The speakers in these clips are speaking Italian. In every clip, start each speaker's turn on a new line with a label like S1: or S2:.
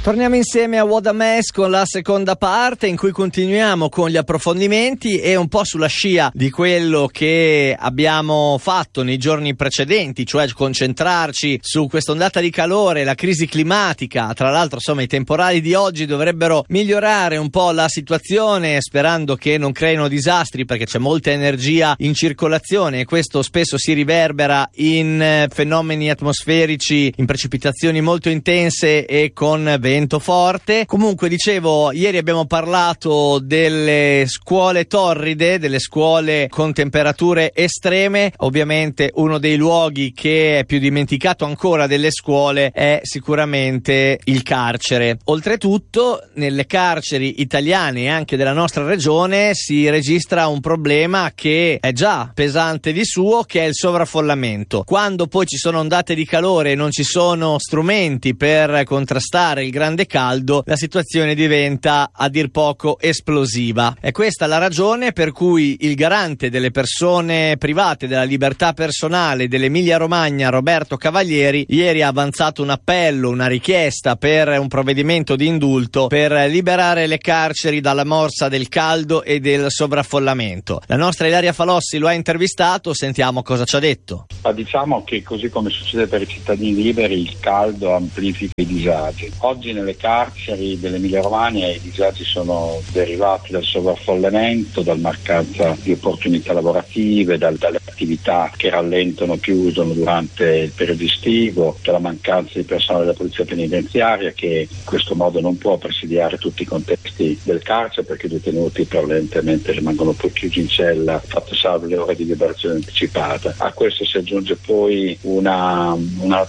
S1: Torniamo insieme a What a Mess con la seconda parte, in cui continuiamo con gli approfondimenti e un po' sulla scia di quello che abbiamo fatto nei giorni precedenti, cioè concentrarci su questa ondata di calore, la crisi climatica. Tra l'altro, insomma, i temporali di oggi dovrebbero migliorare un po' la situazione, sperando che non creino disastri, perché c'è molta energia in circolazione e questo spesso si riverbera in fenomeni atmosferici, in precipitazioni molto intense e con vento forte. Comunque, dicevo, ieri abbiamo parlato delle scuole torride, delle scuole con temperature estreme. Ovviamente uno dei luoghi che è più dimenticato ancora delle scuole è sicuramente il carcere. Oltretutto, nelle carceri italiane e anche della nostra regione si registra un problema che è già pesante di suo, che è il sovraffollamento. Quando poi ci sono ondate di calore e non ci sono strumenti per contrastare il grande caldo, la situazione diventa a dir poco esplosiva. È questa la ragione per cui il garante delle persone private della libertà personale dell'Emilia Romagna, Roberto Cavalieri, ieri ha avanzato un appello, una richiesta per un provvedimento di indulto per liberare le carceri dalla morsa del caldo e del sovraffollamento. La nostra Ilaria Falossi lo ha intervistato, sentiamo cosa ci ha detto.
S2: Diciamo che, così come succede per i cittadini liberi, il caldo amplifica i disagi. Oggi nelle carceri dell'Emilia Romagna i disagi sono derivati dal sovraffollamento, dalla mancanza di opportunità lavorative, dalle attività che rallentano o chiudono durante il periodo estivo, dalla mancanza di personale della polizia penitenziaria, che in questo modo non può presidiare tutti i contesti del carcere, perché i detenuti prevalentemente rimangono poi chiusi in cella, fatte salve le ore di liberazione anticipata. A questo si aggiunge poi una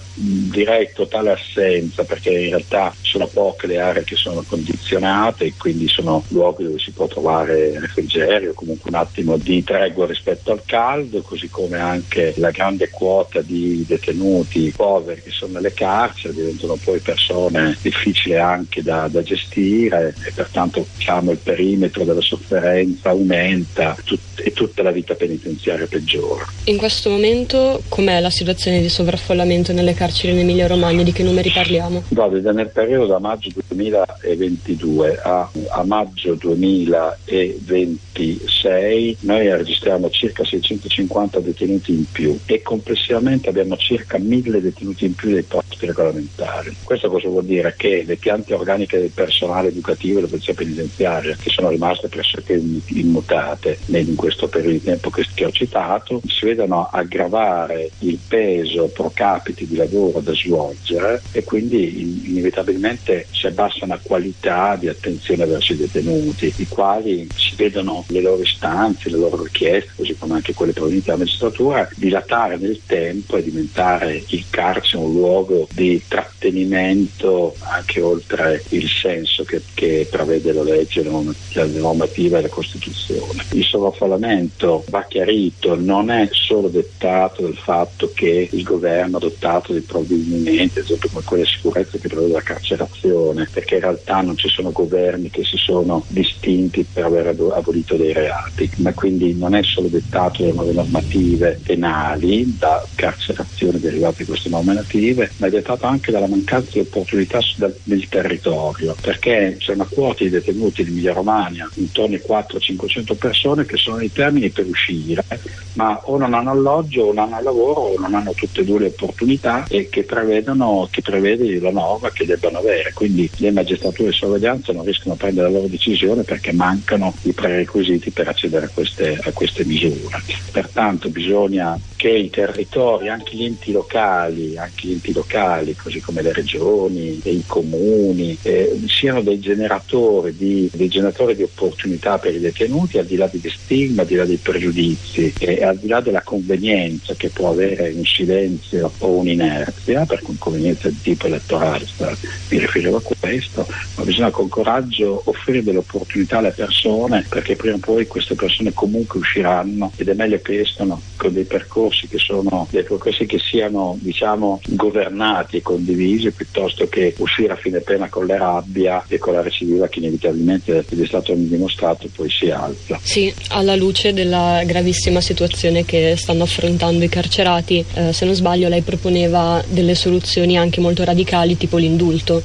S2: direi totale assenza, perché in realtà sono poche le aree che sono condizionate e quindi sono luoghi dove si può trovare refrigerio, comunque un attimo di tregua rispetto al caldo, così come anche la grande quota di detenuti poveri che sono nelle carceri diventano poi persone difficili anche da gestire e pertanto il perimetro della sofferenza aumenta e tutta la vita penitenziaria peggiora.
S3: In questo momento com'è la situazione di sovraffollamento nelle carceri in Emilia Romagna? Di che numeri parliamo?
S2: Guarda, nel periodo da maggio 2022 a maggio 2026 noi registriamo circa 650 detenuti in più e complessivamente abbiamo circa 1000 detenuti in più dei posti regolamentari. Questo cosa vuol dire? Che le piante organiche del personale educativo della polizia penitenziaria, che sono rimaste pressoché immutate in questo periodo di tempo che ho citato, si vedono aggravare il peso pro capite di lavoro da svolgere e quindi inevitabilmente si abbassa una qualità di attenzione verso i detenuti, i quali si vedono le loro istanze, le loro richieste, così come anche quelle provenienti dalla magistratura, dilatare nel tempo e diventare il carcere un luogo di trattenimento anche oltre il senso che prevede la legge, la normativa e la Costituzione. Il sovraffollamento, va chiarito, non è solo dettato dal fatto che il governo ha adottato dei provvedimenti, ad esempio come quelle sicurezza che prevede la carcerazione, perché in realtà non ci sono governi che si sono distinti per aver abolito dei reati, ma quindi non è solo dettato dalle nuove normative penali, da carcerazione derivate da queste normative, ma è dettato anche dalla mancanza di opportunità del territorio, perché c'è una quota di detenuti in Emilia Romagna, intorno ai 400-500 persone, che sono i termini per uscire, ma o non hanno alloggio o non hanno lavoro o non hanno tutte e due le opportunità e che prevede la norma che debbano avere. Quindi le magistrature di sorveglianza non riescono a prendere la loro decisione perché mancano i prerequisiti per accedere a queste misure. Pertanto bisogna che i territori, anche gli enti locali, così come le regioni e i comuni, siano dei generatori di opportunità per i detenuti, al di là degli stigma, al di là dei pregiudizi e al di là della convenienza che può avere un silenzio o un'inerzia, perché un'inconvenienza di tipo elettorale, mi riferivo a questo, ma bisogna con coraggio offrire delle opportunità alle persone, perché prima o poi queste persone comunque usciranno ed è meglio che escano con dei percorsi che siano governati e condivisi, piuttosto che uscire a fine pena con la rabbia e con la recidiva che inevitabilmente è stato dimostrato poi si alza.
S3: Sì, alla luce della gravissima situazione che stanno affrontando i carcerati, se non sbaglio lei proponeva delle soluzioni anche molto radicali, tipo l'indulto.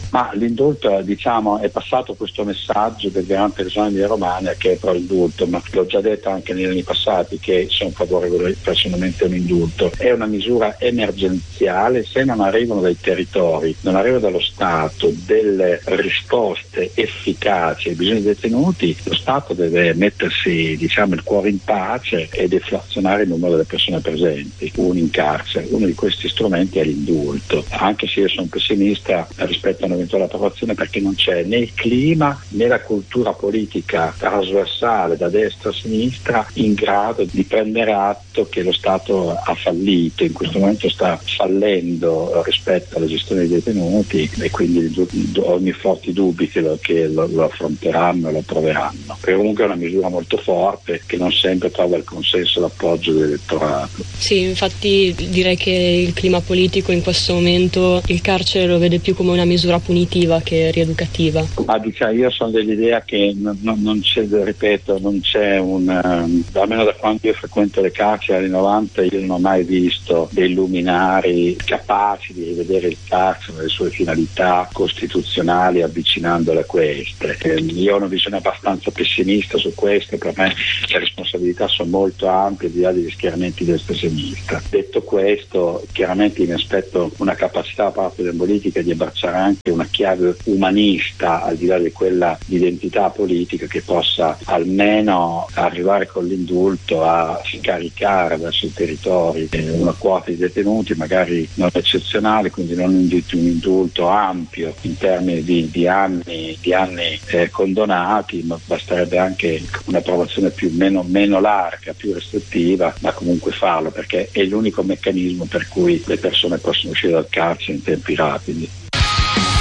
S2: Ma l'indulto, diciamo, è passato questo messaggio del garante regionale di Romagna che è pro indulto, ma l'ho già detto anche negli anni passati che sono favorevole personalmente all'indulto. È una misura emergenziale, se non arrivano dai territori, non arriva dallo Stato delle risposte efficaci ai bisogni dei detenuti, lo Stato deve mettersi, diciamo, il cuore in pace e deflazionare il numero delle persone presenti, in carcere. Uno di questi strumenti è l'indulto, anche se io sono pessimista rispetto a un'eventuale approvazione, perché non c'è né il clima né la cultura politica trasversale da destra a sinistra in grado di prendere atto che lo Stato ha fallito, in questo momento sta fallendo rispetto alla gestione dei detenuti, e quindi ho i miei forti dubbi che lo affronteranno e lo approveranno. Perché comunque è una misura molto forte che non sempre trova il consenso e l'appoggio dell'elettorato.
S3: Sì, infatti direi che il clima politico in questo momento il carcere lo vede più come una misura punitiva che rieducativa.
S2: Ma diciamo, io sono dell'idea che non c'è, ripeto, non c'è almeno da quando io frequento le carceri anni 90, io non ho mai visto dei luminari capaci di rivedere il carcere, le sue finalità costituzionali, avvicinandole a queste. Io ho una visione abbastanza pessimista su questo, per me le responsabilità sono molto ampie al di là degli schieramenti destra e sinistra. Detto questo, chiaramente mi aspetto una capacità da parte della politica di abbracciare anche una chiave umanista al di là di quella di identità politica, che possa almeno arrivare con l'indulto a scaricare verso i territori una quota di detenuti magari non eccezionale, quindi non un indulto ampio in termini di anni condonati, ma basterebbe anche un'approvazione meno larga, più restrittiva, ma comunque farlo, perché è l'unico meccanismo per cui le persone possono uscire dal carcere in tempi rapidi.